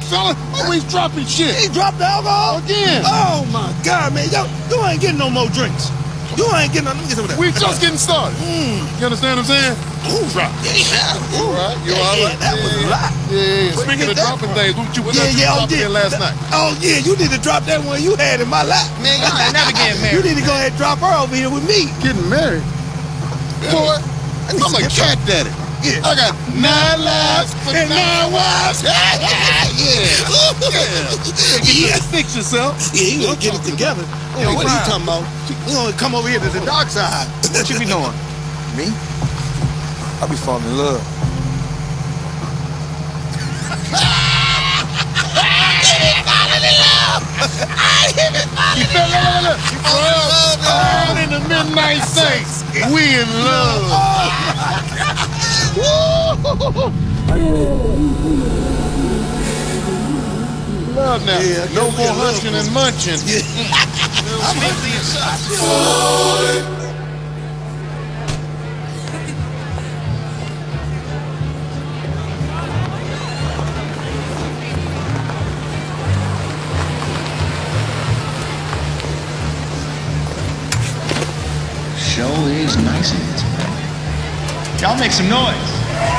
fella. Always dropping shit. He dropped the alcohol? Again. Oh, my God, man. Yo, you ain't getting no more drinks. You ain't getting no... Let me get some of that. We just getting started. You understand what I'm saying? Ooh. Drop. Yeah. All right. You all right? That was a lot. Yeah. Speaking of dropping things, what you dropped in last night? Oh, yeah, you need to drop that one you had in my lap. Man, y'all ain't never getting married. You need to go ahead and drop her over here with me. Getting married? Boy, I'm a cat daddy. Yeah. I got 9 lives for 9 wives. Yeah. Fix yourself. Yeah, you gonna get it together. Yo, what are you talking about? You gonna come over here to the dark side. What you be doing? Me? I be falling in love. He fell in the midnight saints. We in love. Love now. Yeah, no more hunching and munching. Show is nice in this, man. Y'all make some noise.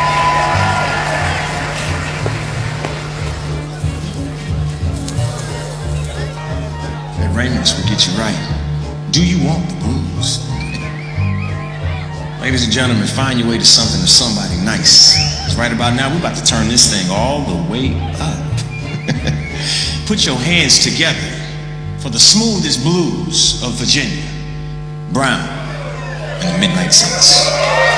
That Raymond's will get you right. Do you want the booze? Ladies and gentlemen, find your way to something or somebody nice. Because right about now, we're about to turn this thing all the way up. Put your hands together for the smoothest blues of Virginia. Brown and the Midnight Saints.